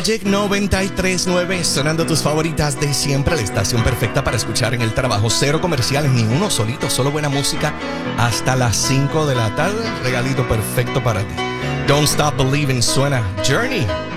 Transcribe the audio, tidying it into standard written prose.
Magic 93.9, sonando tus favoritas de siempre, la estación perfecta para escuchar en el trabajo. Cero comerciales, ni uno solito, solo buena música hasta las 5 de la tarde. Regalito perfecto para ti. Don't Stop Believing suena Journey.